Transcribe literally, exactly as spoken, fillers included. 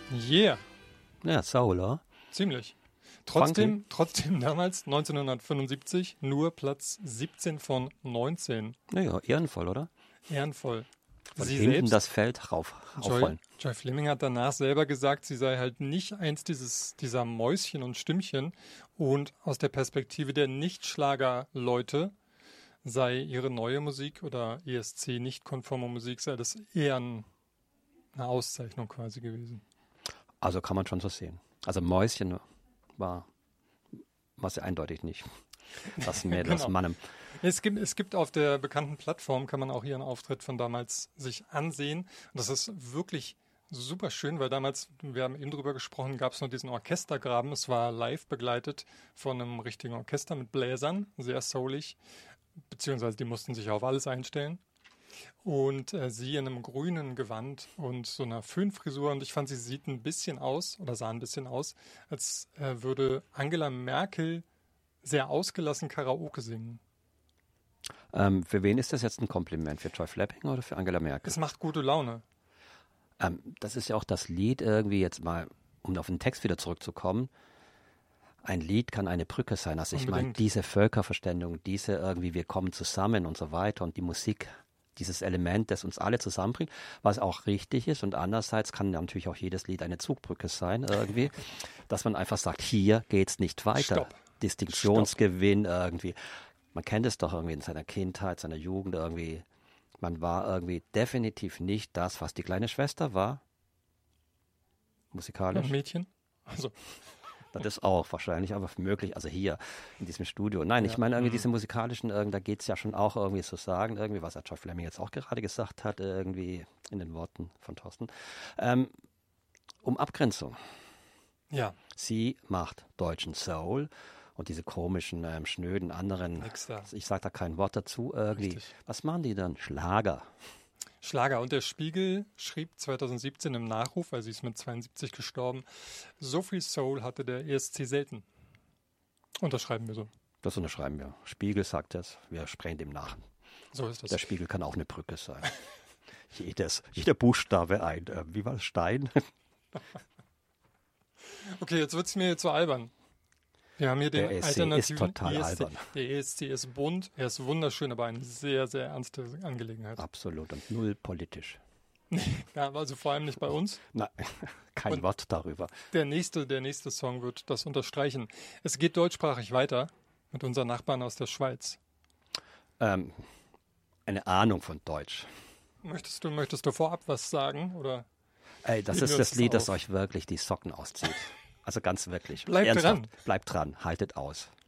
Yeah. Ja, Soul, oder? Ziemlich. Trotzdem, trotzdem damals, neunzehnhundertfünfundsiebzig, nur Platz siebzehn von neunzehn. Naja, ehrenvoll, oder? Ehrenvoll. Von Sie hinten selbst, das Feld rauf, Joy, aufrollen. Joy Fleming hat danach selber gesagt, sie sei halt nicht eins dieses, dieser Mäuschen und Stimmchen und aus der Perspektive der Nicht-Schlager-Leute sei ihre neue Musik oder E S C-nicht-konforme Musik, sei das eher ein, eine Auszeichnung quasi gewesen. Also kann man schon so sehen. Also Mäuschen war, war sie eindeutig nicht. Das Mädel Genau. aus Mannem. Es gibt, es gibt auf der bekannten Plattform, kann man auch ihren Auftritt von damals sich ansehen. Und das ist wirklich super schön, weil damals, wir haben eben drüber gesprochen, gab es noch diesen Orchestergraben. Es war live begleitet von einem richtigen Orchester mit Bläsern, sehr soulig, beziehungsweise die mussten sich auf alles einstellen. Und äh, sie in einem grünen Gewand und so einer Föhnfrisur. Und ich fand, sie sieht ein bisschen aus, oder sah ein bisschen aus, als äh, würde Angela Merkel sehr ausgelassen Karaoke singen. Ähm, für wen ist das jetzt ein Kompliment? Für Joy Fleming oder für Angela Merkel? Es macht gute Laune. Ähm, das ist ja auch das Lied irgendwie jetzt mal, um auf den Text wieder zurückzukommen. Ein Lied kann eine Brücke sein. Also ich meine, diese Völkerverständigung, diese irgendwie, wir kommen zusammen und so weiter und die Musik, dieses Element, das uns alle zusammenbringt, was auch richtig ist. Und andererseits kann natürlich auch jedes Lied eine Zugbrücke sein irgendwie, dass man einfach sagt, hier geht's nicht weiter. Stopp. Distinktionsgewinn irgendwie. Man kennt es doch irgendwie in seiner Kindheit, seiner Jugend irgendwie. Man war irgendwie definitiv nicht das, was die kleine Schwester war. Musikalisch. Ein Mädchen? Also. Das ist auch wahrscheinlich, aber möglich, also hier in diesem Studio. Nein, ja. Ich meine irgendwie diese musikalischen, da geht es ja schon auch irgendwie zu sagen, irgendwie, was Joy Fleming jetzt auch gerade gesagt hat, irgendwie in den Worten von Thorsten. Ähm, um Abgrenzung. Ja. Sie macht deutschen Soul. Und diese komischen, ähm, schnöden anderen, ich sage da kein Wort dazu, irgendwie. Richtig. Was machen die dann? Schlager. Schlager. Und der Spiegel schrieb zweitausendsiebzehn im Nachruf, weil sie ist mit zweiundsiebzig gestorben, so viel Soul hatte der E S C selten. Unterschreiben wir so. Das unterschreiben wir. Spiegel sagt das, wir sprechen dem nach. So ist das. Der Spiegel kann auch eine Brücke sein. Jedes, jeder Buchstabe ein, äh, wie war das, Stein? Okay, jetzt wird es mir jetzt so albern. Wir haben hier den der E S C alternativen ist total E S C. albern. Der E S C ist bunt, er ist wunderschön, aber eine sehr, sehr ernste Angelegenheit. Absolut und null politisch. Ja, also vor allem nicht bei uns. Nein, kein und Wort darüber. Der nächste, der nächste Song wird das unterstreichen. Es geht deutschsprachig weiter mit unseren Nachbarn aus der Schweiz. Ähm, eine Ahnung von Deutsch. Möchtest du, möchtest du vorab was sagen? Oder Ey, das ist das Lied, auf? das euch wirklich die Socken auszieht. Also ganz wirklich. Bleibt Ernsthaft, dran. Bleibt dran, haltet aus.